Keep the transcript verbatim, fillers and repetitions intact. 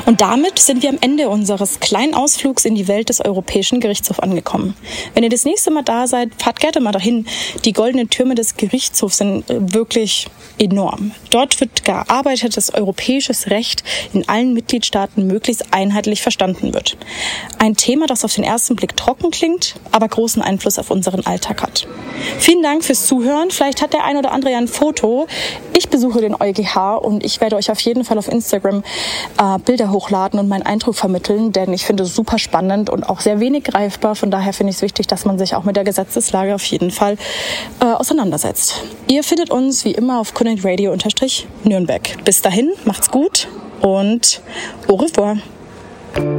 Und damit sind wir am Ende unseres kleinen Ausflugs in die Welt des Europäischen Gerichtshofs angekommen. Wenn ihr das nächste Mal da seid, fahrt gerne mal dahin. Die goldenen Türme des Gerichtshofs sind wirklich enorm. Dort wird gearbeitet, dass europäisches Recht in allen Mitgliedstaaten möglichst einheitlich verstanden wird. Ein Thema, das auf den ersten Blick trocken klingt, aber großen Einfluss auf unseren Alltag hat. Vielen Dank fürs Zuhören. Vielleicht hat der ein oder andere ja ein Foto. Ich besuche den EuGH und ich werde euch auf jeden Fall auf Instagram äh, Bilder hochladen und meinen Eindruck vermitteln, denn ich finde es super spannend und auch sehr wenig greifbar. Von daher finde ich es wichtig, dass man sich auch mit der Gesetzeslage auf jeden Fall äh, auseinandersetzt. Ihr findet uns wie immer auf Connect Radio Nürnberg. Bis dahin, macht's gut und au revoir.